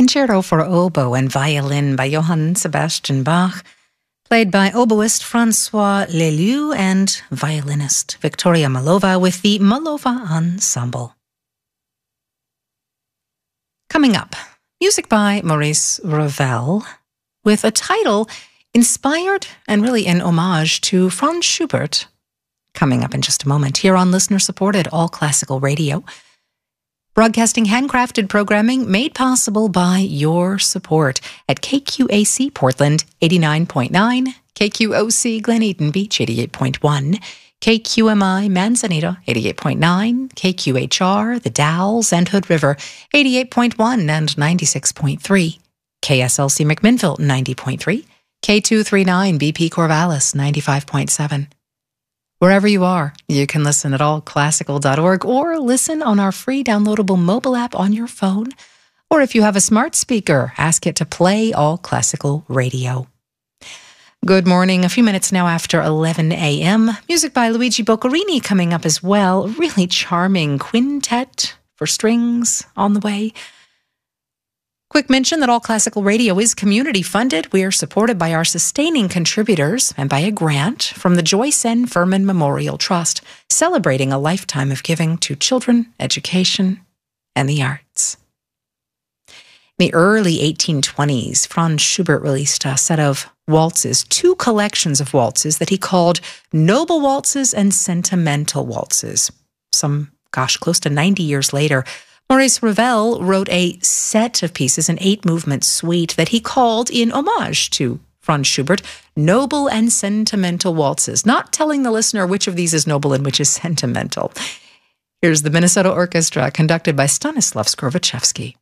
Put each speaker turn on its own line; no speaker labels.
Concerto for Oboe and Violin by Johann Sebastian Bach, played by oboist Francois Leleu and violinist Victoria Malova with the Malova Ensemble. Coming up, music by Maurice Ravel with a title inspired and really an homage to Franz Schubert. Coming up in just a moment here on listener-supported All Classical Radio. Broadcasting handcrafted programming made possible by your support at KQAC Portland 89.9, KQOC Glen Eden Beach 88.1, KQMI Manzanita 88.9, KQHR The Dalles and Hood River 88.1 and 96.3, KSLC McMinnville 90.3, K239 BP Corvallis 95.7. Wherever you are, you can listen at allclassical.org or listen on our free downloadable mobile app on your phone. Or if you have a smart speaker, ask it to play All Classical Radio. Good morning. A few minutes now after 11 a.m. Music by Luigi Boccherini coming up as well. Really charming quintet for strings on the way. Quick mention that All Classical Radio is community funded. We are supported by our sustaining contributors and by a grant from the Joyce N. Furman Memorial Trust, celebrating a lifetime of giving to children, education, and the arts. In the early 1820s, Franz Schubert released a set of waltzes, two collections of waltzes that he called Noble Waltzes and Sentimental Waltzes. Close to 90 years later, Maurice Ravel wrote a set of pieces, an 8-movement suite that he called, in homage to Franz Schubert, Noble and Sentimental Waltzes, not telling the listener which of these is noble and which is sentimental. Here's the Minnesota Orchestra, conducted by Stanislav Skorovačevský.